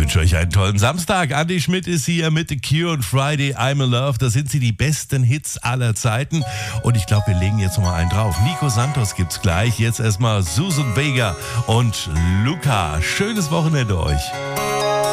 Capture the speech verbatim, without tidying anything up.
wünsche euch einen tollen Samstag. Andy Schmidt ist hier mit The Cure und Friday I'm in Love. Das sind sie, die besten Hits aller Zeiten. Und ich glaube, wir legen jetzt noch mal einen drauf. Nico Santos gibt's gleich. Jetzt erstmal Susan Vega und Luca. Schönes Wochenende euch.